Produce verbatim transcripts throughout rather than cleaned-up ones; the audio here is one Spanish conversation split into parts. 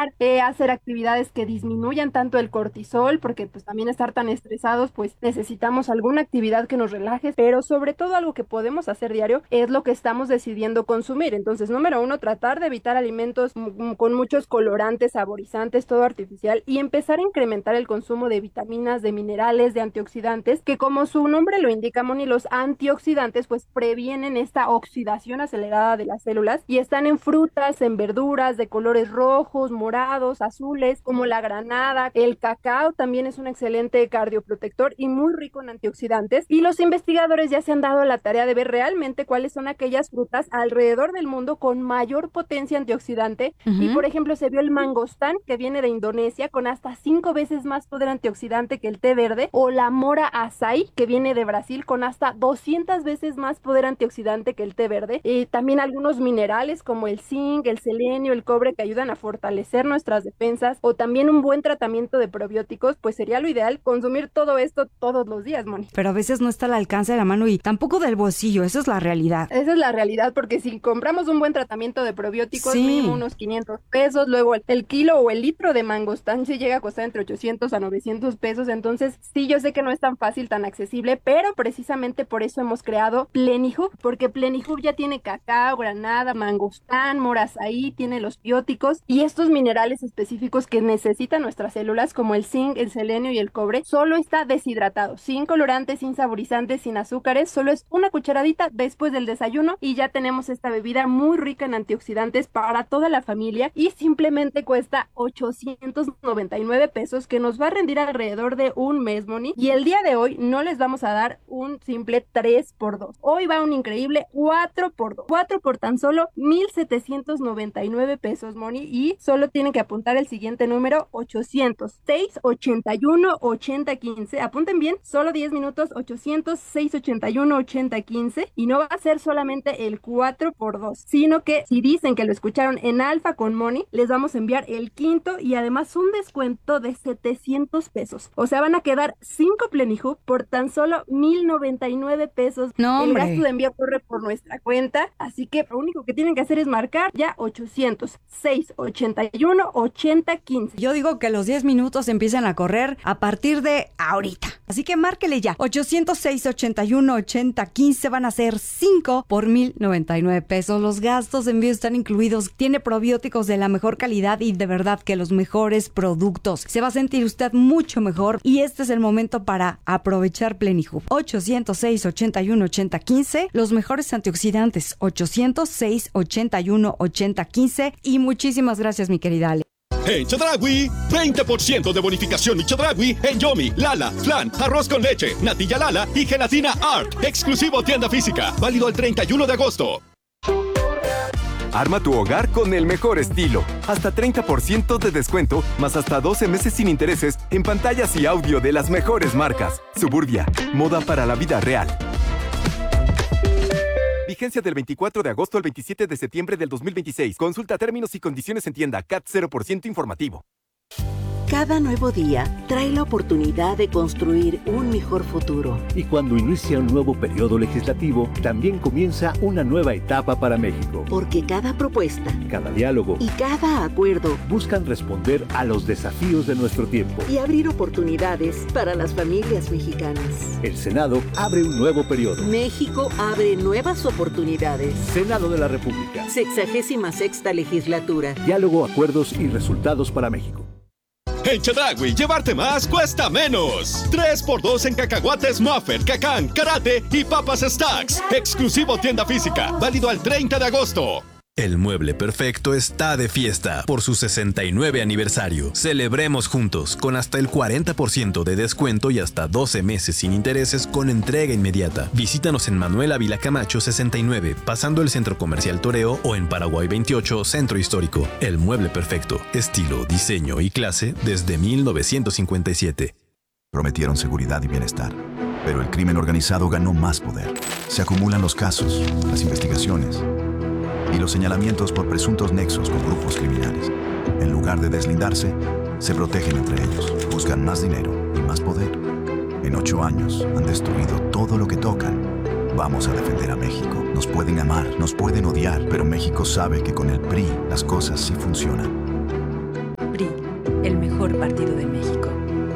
caminar, eh, hacer actividades que disminuyan tanto el cortisol, porque pues también estar tan estresados, pues necesitamos alguna actividad que nos relaje, pero sobre todo algo que podemos hacer diario es lo que estamos decidiendo consumir. Entonces, número uno, tratar de evitar alimentos m- con muchos colorantes, saborizantes, todo artificial, y empezar a incrementar el consumo de vitaminas, de minerales, de antioxidantes, que como su nombre lo indica, Moni, los antioxidantes pues previenen esta oxidación acelerada de las células y están en frutas, en verduras de colores rojos, morados, azules, como la granada. El cacao también es un excelente cardioprotector y muy rico en antioxidantes, y los investigadores ya se han dado la tarea de ver realmente cuáles son aquellas frutas alrededor del mundo con mayor potencia antioxidante. Y por Ujú. ejemplo se vio el mangostán, que viene de Indonesia, con hasta cinco veces más poder antioxidante que el té verde, o la mora açaí, que viene de Brasil, con hasta doscientas veces más poder antioxidante que el té verde. Y también algunos minerales como el zinc, el selenio, el cobre, que ayudan a fortalecer nuestras defensas, o también un buen tratamiento de probióticos. Pues sería lo ideal consumir todo esto todos los días, Moni. Pero a veces no está al alcance de la mano y tampoco del bolsillo, esa es la realidad. Esa es la realidad, porque si compramos un buen tratamiento de probióticos, mínimo Sí. unos quinientos pesos, luego el, el kilo o el litro de mangostán sí llega a costar entre ochocientos a novecientos pesos. Entonces sí, yo sé que no es tan fácil, tan accesible, pero precisamente por eso hemos creado Plenihub, porque Plenihub ya tiene cacao, granada, mangostán, mora açaí, tiene los bióticos y estos minerales específicos que necesitan nuestras células, como el zinc, el selenio y el cobre. Solo está deshidratado, sin colorantes, sin saborizantes, sin azúcares. Solo es una cucharadita después del desayuno y ya tenemos esta bebida muy rica en antioxidantes para toda la familia, y simplemente cuesta ochocientos noventa y nueve pesos, que nos va a rendir alrededor de un mes, Moni. Y el día de hoy no les vamos a dar un simple tres por dos. Hoy va un increíble cuatro por dos. cuatro por tan solo mil setecientos noventa y nueve pesos, Moni. Y solo tienen que apuntar el siguiente número: ochocientos seis ochenta y uno ochenta quince. Apunten bien, solo diez minutos: ochocientos seis ochenta y uno ochenta quince. Y no va a ser solamente el cuatro por dos, sino que si dicen que lo escucharon en Alfa con Moni, les vamos a enviar el quinto y además un descuento de setecientos pesos. O sea, van a quedar cinco Plenihub por tan solo mil noventa y nueve pesos. No, El gasto hombre. de envío corre por nuestra cuenta, así que lo único que tienen que hacer es marcar ya ochocientos seis ochenta y uno ochenta quince. Yo digo que los diez minutos empiezan a correr a partir de ahorita. Así que márquele ya. ochocientos seis ochenta y uno ochenta quince, van a ser cinco por mil noventa y nueve pesos. Los gastos de envío están incluidos. Tiene probióticos de la mejor calidad y de verdad que los mejores productos. Se va a sentir usted mucho mejor y este es el momento para aprovechar Plenihub. ochocientos seis ochenta y uno ochenta quince. Los mejores antioxidantes. ochocientos seis ochenta y uno ochenta quince. Y muchísimas gracias, mi querida Ale. En Chedraui, veinte por ciento de bonificación y Chedraui en Yomi, Lala, Flan, arroz con leche, natilla Lala y gelatina Art. Exclusivo tienda física. Válido el treinta y uno de agosto. Arma tu hogar con el mejor estilo. Hasta treinta por ciento de descuento, más hasta doce meses sin intereses en pantallas y audio de las mejores marcas. Suburbia, moda para la vida real. Vigencia del veinticuatro de agosto al veintisiete de septiembre del dos mil veintiséis. Consulta términos y condiciones en tienda. C A T cero por ciento informativo. Cada nuevo día trae la oportunidad de construir un mejor futuro. Y cuando inicia un nuevo periodo legislativo, también comienza una nueva etapa para México. Porque cada propuesta, cada diálogo y cada acuerdo buscan responder a los desafíos de nuestro tiempo y abrir oportunidades para las familias mexicanas. El Senado abre un nuevo periodo. México abre nuevas oportunidades. Senado de la República. Sexagésima sexta legislatura. Diálogo, acuerdos y resultados para México. En Chedraui, llevarte más cuesta menos. tres por dos en cacahuates Muffet, Cacán, Karate y papas Stacks. Exclusivo tienda física. Válido al treinta de agosto. El Mueble Perfecto está de fiesta por su sesenta y nueve aniversario. Celebremos juntos con hasta el cuarenta por ciento de descuento y hasta doce meses sin intereses con entrega inmediata. Visítanos en Manuel Ávila Camacho sesenta y nueve, pasando el Centro Comercial Toreo, o en Paraguay veintiocho, Centro Histórico. El Mueble Perfecto, estilo, diseño y clase desde mil novecientos cincuenta y siete. Prometieron seguridad y bienestar, pero el crimen organizado ganó más poder. Se acumulan los casos, las investigaciones y los señalamientos por presuntos nexos con grupos criminales. En lugar de deslindarse, se protegen entre ellos, buscan más dinero y más poder. En ocho años han destruido todo lo que tocan. Vamos a defender a México. Nos pueden amar, nos pueden odiar, pero México sabe que con el P R I las cosas sí funcionan. mejor partido de México.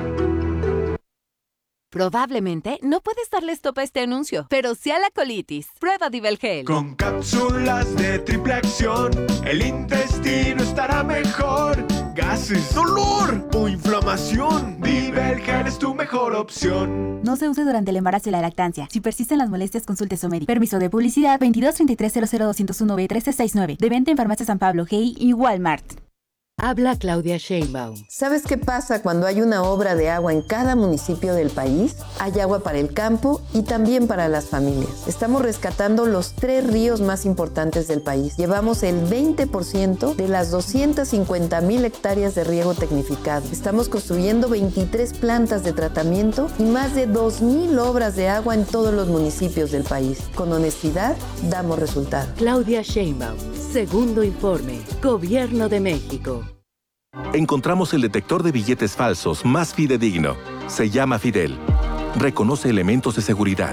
Probablemente no puedes darle stop a este anuncio, pero sí a la colitis. Prueba Divelgel. Con cápsulas de triple acción, el intestino estará mejor. Gases, dolor o inflamación. Divelgel es tu mejor opción. No se use durante el embarazo y la lactancia. Si persisten las molestias, consulte a su médico. Permiso de publicidad veintidós treinta y tres cero cero doscientos uno B trece sesenta y nueve. De venta en Farmacia San Pablo, G I y Walmart. Habla Claudia Sheinbaum. ¿Sabes qué pasa cuando hay una obra de agua en cada municipio del país? Hay agua para el campo y también para las familias. Estamos rescatando los tres ríos más importantes del país. Llevamos el veinte por ciento de las doscientas cincuenta mil hectáreas de riego tecnificado. Estamos construyendo veintitrés plantas de tratamiento y más de dos mil obras de agua en todos los municipios del país. Con honestidad, damos resultados. Claudia Sheinbaum. Segundo informe. Gobierno de México. Encontramos el detector de billetes falsos más fidedigno. Se llama Fidel. Reconoce elementos de seguridad.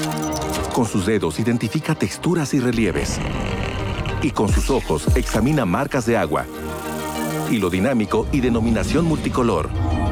Con sus dedos identifica texturas y relieves. Y con sus ojos examina marcas de agua, hilo dinámico y denominación multicolor.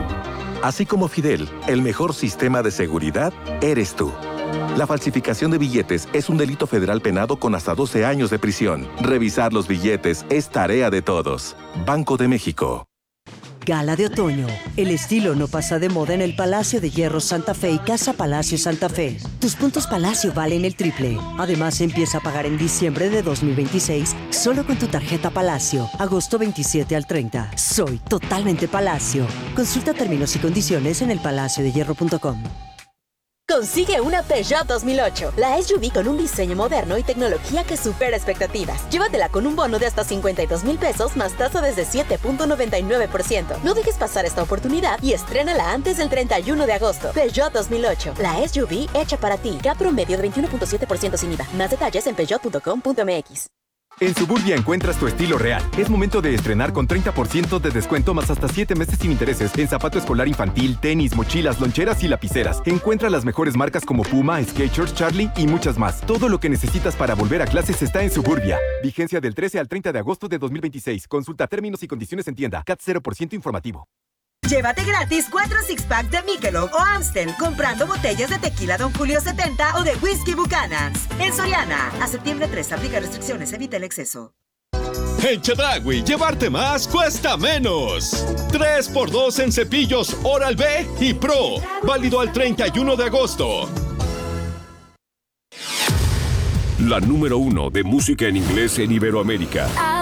Así como Fidel, el mejor sistema de seguridad eres tú. La falsificación de billetes es un delito federal penado con hasta doce años de prisión. Revisar los billetes es tarea de todos. Banco de México. Gala de otoño. El estilo no pasa de moda en el Palacio de Hierro Santa Fe y Casa Palacio Santa Fe. Tus puntos Palacio valen el triple. Además, empieza a pagar en diciembre de dos mil veintiséis solo con tu tarjeta Palacio. Agosto veintisiete al treinta. Soy totalmente Palacio. Consulta términos y condiciones en el palacio de hierro punto com. Consigue una Peugeot dos mil ocho, la S U V con un diseño moderno y tecnología que supera expectativas. Llévatela con un bono de hasta cincuenta y dos mil pesos más tasa desde siete punto noventa y nueve por ciento. No dejes pasar esta oportunidad y estrénala antes del treinta y uno de agosto. Peugeot dos mil ocho, la S U V hecha para ti. K promedio de veintiuno punto siete por ciento sin I V A. Más detalles en peugeot punto com punto m x. En Suburbia encuentras tu estilo real. Es momento de estrenar con treinta por ciento de descuento más hasta siete meses sin intereses en zapato escolar infantil, tenis, mochilas, loncheras y lapiceras. Encuentra las mejores marcas como Puma, Skechers, Charlie y muchas más. Todo lo que necesitas para volver a clases está en Suburbia. Vigencia del trece al treinta de agosto de dos mil veintiséis. Consulta términos y condiciones en tienda. C A T cero por ciento informativo. Llévate gratis cuatro six-pack de Michelob o Amstel comprando botellas de tequila Don Julio setenta o de whisky Buchanan's. En Soriana, a septiembre tres, aplica restricciones, evita el exceso. En Chedraui, llevarte más cuesta menos. tres por dos en cepillos Oral-B y Pro. Válido al treinta y uno de agosto. La número uno de música en inglés en Iberoamérica.